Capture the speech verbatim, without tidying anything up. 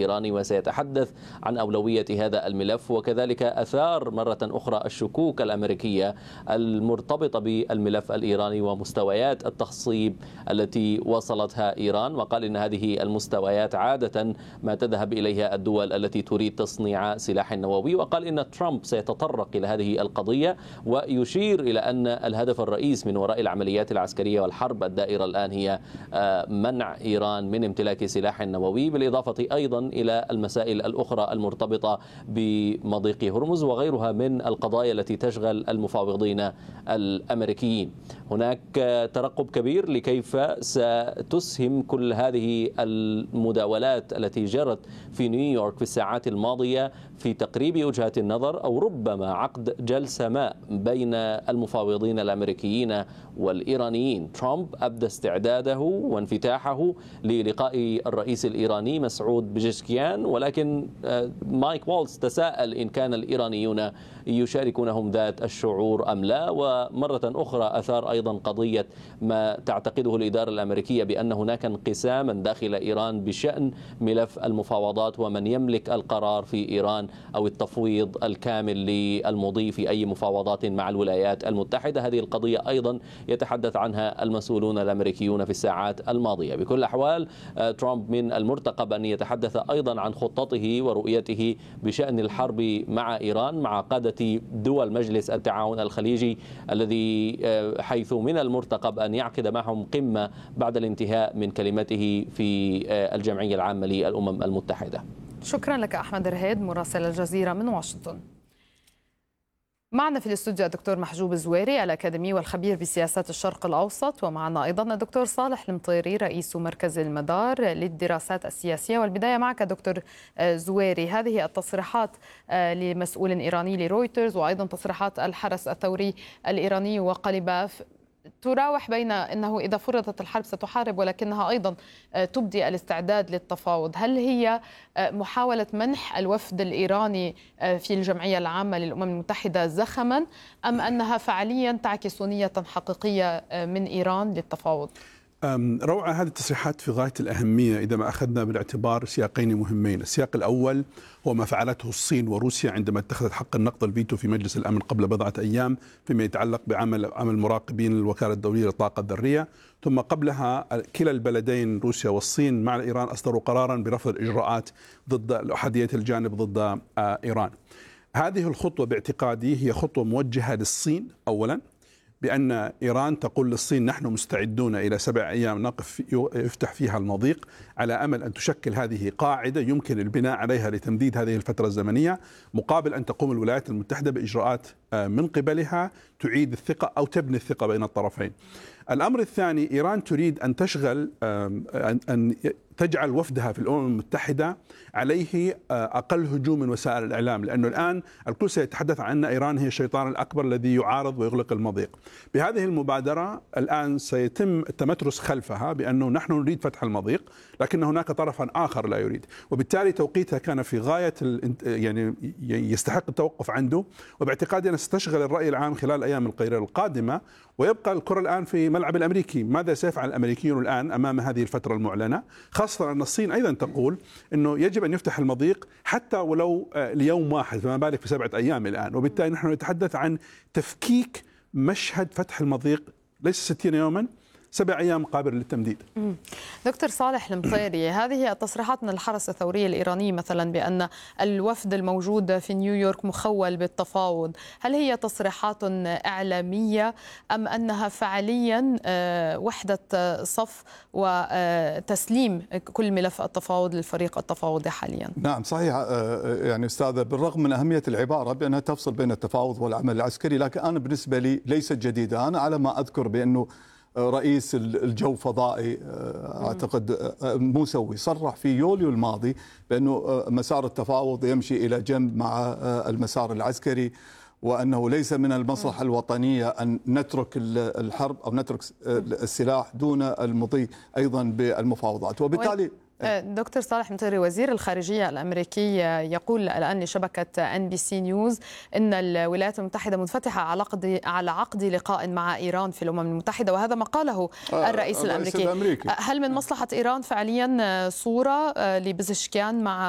الإيراني، وسيتحدث عن أولوية هذا الملف، وكذلك أثار مرة أخرى الشكوك الأمريكية المرتبطة بالملف الإيراني ومستويات التخصيب التي وصلتها إيران، وقال إن هذه المستويات عادة ما تذهب إليها الدول التي تريد تصنيع سلاح نووي، وقال إن ترامب سيتطرق إلى هذه القضية ويشير إلى أن الهدف الرئيس من وراء العمليات العسكرية والحرب الدائرة الآن هي منع إيران من امتلاك سلاح نووي، بالإضافة أيضا إلى المسائل الأخرى المرتبطة بمضيق هرمز وغيرها من القضايا التي تشغل المفاوضين الأمريكيين. هناك ترقب كبير لكيف ستسهم كل هذه المداولات التي جرت في نيويورك في الساعات الماضية في تقريب وجهات النظر أو ربما عقد جلسة ما بين المفاوضين الأمريكيين والإيرانيين. ترامب أبدى استعداده وانفتاحه للقاء الرئيس الإيراني مسعود بجشكيان، ولكن مايك والتز تساءل إن كان الإيرانيون يشاركونهم ذات الشعور أم لا، ومرة أخرى أثار أيضا قضية ما تعتقده الإدارة الأمريكية بأن هناك انقساما داخل إيران بشأن ملف المفاوضات ومن يملك القرار في إيران أو التفويض الكامل للمضي في أي مفاوضات مع الولايات المتحدة. هذه القضية أيضا يتحدث عنها المسؤولون الأمريكيون في الساعات الماضية. بكل الأحوال ترامب من المرتقب أن يتحدث أيضا عن خطته ورؤيته بشأن الحرب مع إيران مع قادة دول مجلس التعاون الخليجي الذي حيث من المرتقب أن يعقد معهم قمة بعد الانتهاء من كلمته في الجمعية العامة للأمم المتحدة. شكرا لك أحمد رهيد مراسل الجزيرة من واشنطن. معنا في الاستوديو الدكتور محجوب الزويري الأكاديمي والخبير بسياسات الشرق الأوسط، ومعنا أيضا الدكتور صالح المطيري رئيس مركز المدار للدراسات السياسية. والبداية معك دكتور زويري، هذه التصريحات لمسؤول إيراني لرويترز وأيضا تصريحات الحرس الثوري الإيراني وقليباف تراوح بين أنه إذا فرضت الحرب ستحارب ولكنها أيضا تبدي الاستعداد للتفاوض. هل هي محاولة منح الوفد الإيراني في الجمعية العامة للأمم المتحدة زخما أم أنها فعليا تعكس نية حقيقية من إيران للتفاوض؟ روعة هذه التصريحات في غاية الأهمية إذا ما أخذنا بالاعتبار سياقين مهمين. السياق الأول هو ما فعلته الصين وروسيا عندما اتخذت حق النقض الفيتو في مجلس الأمن قبل بضعة أيام فيما يتعلق بعمل عمل مراقبين الوكالة الدولية للطاقة الذرية، ثم قبلها كلا البلدين روسيا والصين مع إيران أصدروا قرارا برفض الإجراءات ضد أحادية الجانب ضد إيران. هذه الخطوة باعتقادي هي خطوة موجهة للصين أولا، بأن إيران تقول للصين نحن مستعدون إلى سبع أيام نقف يفتح فيها المضيق على أمل أن تشكل هذه قاعدة يمكن البناء عليها لتمديد هذه الفترة الزمنية، مقابل أن تقوم الولايات المتحدة بإجراءات من قبلها تعيد الثقة أو تبني الثقة بين الطرفين. الأمر الثاني، إيران تريد أن تشغل أن تجعل وفدها في الأمم المتحدة عليه أقل هجوم من وسائل الإعلام، لأنه الآن الكل سيتحدث عن أن إيران هي الشيطان الأكبر الذي يعارض ويغلق المضيق. بهذه المبادرة الآن سيتم التمترس خلفها بأنه نحن نريد فتح المضيق لكن هناك طرفا آخر لا يريد، وبالتالي توقيتها كان في غاية يعني يستحق التوقف عنده، وباعتقادي أنها ستشغل الرأي العام خلال الأيام القليلة القادمة، ويبقى الكرة الآن في ملعب الأمريكي. ماذا سيفعل الأمريكيون الآن أمام هذه الفترة المعلنة، خاصة أن الصين أيضا تقول أنه يجب أن يفتح المضيق حتى ولو ليوم واحد، فما بالك في سبعة أيام الآن. وبالتالي نحن نتحدث عن تفكيك مشهد فتح المضيق ليس ستين يوما، سبع أيام قابل للتمديد. دكتور صالح المطيري، هذه التصريحات من الحرس الثوري الإيراني مثلا بأن الوفد الموجود في نيويورك مخول بالتفاوض، هل هي تصريحات إعلامية أم أنها فعليا وحدة صف وتسليم كل ملف التفاوض للفريق التفاوضي حاليا؟ نعم صحيح يعني أستاذة، بالرغم من أهمية العبارة بأنها تفصل بين التفاوض والعمل العسكري، لكن أنا بالنسبة لي ليست جديدة. أنا على ما أذكر بأنه رئيس الجو فضائي أعتقد موسوي صرح في يوليو الماضي بأنه مسار التفاوض يمشي إلى جنب مع المسار العسكري، وأنه ليس من المصلحة الوطنية أن نترك الحرب أو نترك السلاح دون المضي أيضا بالمفاوضات. وبالتالي دكتور صالح المطيري وزير الخارجية الأمريكي يقول الآن لشبكة إن بي سي نيوز إن الولايات المتحدة منفتحة على عقد على عقد لقاء مع إيران في الأمم المتحدة، وهذا ما قاله الرئيس الأمريكي. هل من مصلحة إيران فعليا صورة لبزشكيان مع